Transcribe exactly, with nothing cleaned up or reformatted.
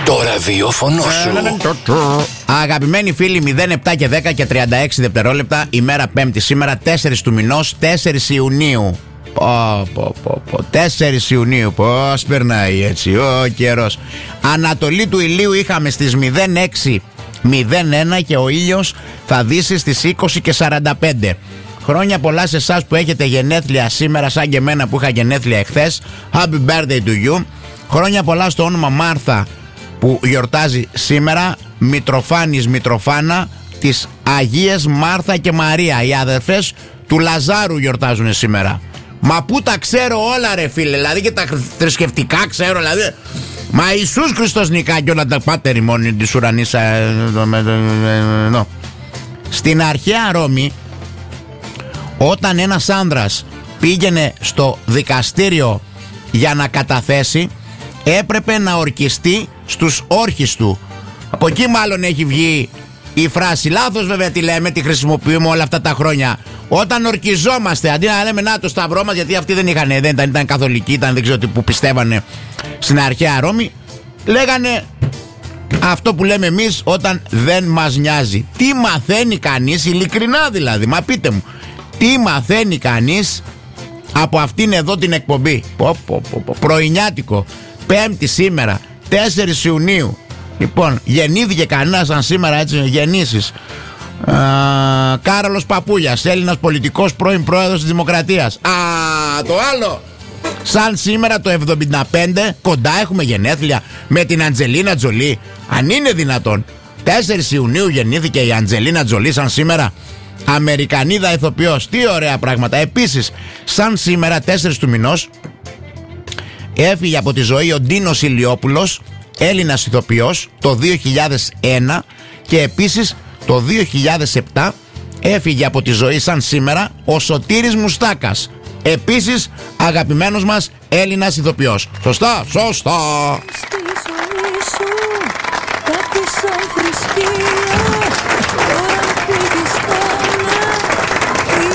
Το ραδιόφωνο σου. Αγαπημένοι φίλοι, μηδέν, επτά και δέκα και τριάντα έξι δευτερόλεπτα, ημέρα Πέμπτη σήμερα, τέσσερις του μηνός, τέσσερις Ιουνίου. Πω, πω, πω, πω. τέσσερις Ιουνίου, πώς περνάει έτσι ο καιρός. Ανατολή του ηλίου είχαμε στις μηδέν έξι μηδέν ένα και ο ήλιος θα δύσει στις είκοσι και σαράντα πέντε. Χρόνια πολλά σε εσάς που έχετε γενέθλια σήμερα, σαν και εμένα που είχα γενέθλια εχθές. Happy birthday to you. Χρόνια πολλά στο όνομα Μάρθα που γιορτάζει σήμερα, Μητροφάνης Μητροφάνα, τις Αγίες Μάρθα και Μαρία, οι αδερφές του Λαζάρου γιορτάζουν σήμερα. Μα πού τα ξέρω όλα ρε φίλε, δηλαδή και τα θρησκευτικά ξέρω, δηλαδή. Μα Ιησούς Χριστός νικά και όλα τα πάτεροι μόνοι της ουρανής. Στην αρχαία Ρώμη, όταν ένας άνδρας πήγαινε στο δικαστήριο για να καταθέσει, έπρεπε να ορκιστεί στους όρχες του. Από εκεί μάλλον έχει βγει η φράση. Λάθος βέβαια τη λέμε, τη χρησιμοποιούμε όλα αυτά τα χρόνια. Όταν ορκιζόμαστε, αντί να λέμε να το σταυρό μας, γιατί αυτοί δεν είχαν, δεν ήταν, ήταν καθολικοί, ήταν δεν ξέρω τι που πιστεύανε στην αρχαία Ρώμη, λέγανε αυτό που λέμε εμείς όταν δεν μας νοιάζει. Τι μαθαίνει κανείς, ειλικρινά δηλαδή, μα πείτε μου, τι μαθαίνει κανείς από αυτήν εδώ την εκπομπή? Πω, πω, πω, πω. Πρωινιάτικο, Πέμπτη σήμερα, τέσσερις Ιουνίου. Λοιπόν, γεννήθηκε κανένας σαν σήμερα, έτσι, γεννήσεις? Α, Κάρολος Παπούλιας, Έλληνας πολιτικός, πρώην πρόεδρος της Δημοκρατίας. Α, το άλλο, σαν σήμερα το εβδομήντα πέντε, κοντά έχουμε γενέθλια με την Αντζελίνα Τζολί. Αν είναι δυνατόν, τέσσερις Ιουνίου γεννήθηκε η Αντζελίνα Τζολί σαν σήμερα. Αμερικανίδα ηθοποιός, τι ωραία πράγματα. Επίσης, σαν σήμερα, τέσσερις του μηνός, έφυγε από τη ζωή ο Ντίνος Ηλιόπουλος, Έλληνας ηθοποιός, το δύο χιλιάδες ένα, και επίσης το δύο χιλιάδες επτά έφυγε από τη ζωή σαν σήμερα ο Σωτήρης Μουστάκας, επίσης αγαπημένος μας Έλληνας ηθοποιός. Σωστά, σωστά.